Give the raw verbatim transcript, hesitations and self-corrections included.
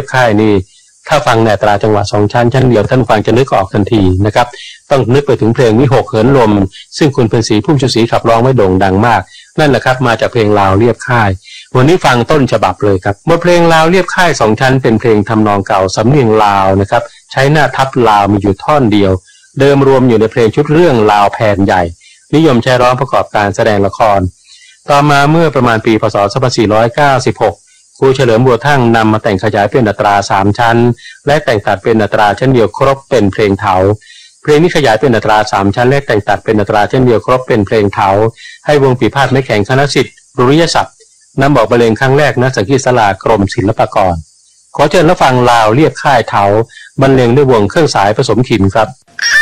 ค่ายนี่ถ้าฟังในอัตราจังหวะสองชั้นชั้นเดียวท่านฟังจะนึกออกทันทีนะครับต้องนึกไปถึงเพลงวิหกเหินลมซึ่งคุณเพ็ญศรีพุ่มชูศรีขับร้องไว้โด่งดังมากนั่นแหละครับมาจากเพลงลาวเรียบค่ายวันนี้ฟังต้นฉบับเลยครับบทเพลงลาวเรียบค่ายสองชั้นเป็นเพลงทำนองเก่าสำเนียงลาวนะครับใช้หน้าทับลาวมีอยู่ท่อนเดียวเดิมรวมอยู่ในเพลงชุดเรื่องลาวแผ่นใหญ่นิยมใช้ร้องประกอบการแสดงละครต่อมาเมื่อประมาณปีพ.ศ. สองพันสี่ร้อยเก้าสิบหกครูเฉลิมบัวทั่งนำมาแต่งขยายเป็นอัตราสามชั้นและแต่งตัดเป็นอัตราชั้นเดียวครบเป็นเพลงเถาเพลงนี้ขยายเป็นอัตราสามชั้นและแต่งตัดเป็นอัตราชั้นเดียวครบเป็นเพลงเถาให้วงปีพาทย์ไม้แข็งคณะศิษย์รุริยศัพท์นำบอกบรรเลงครั้งแรกณสังฆีศาลากรมศิลปากรขอเชิญรับฟังลาวเรียบค่ายเถาบรรเลงด้วยวงเครื่องสายผสมขิมครับ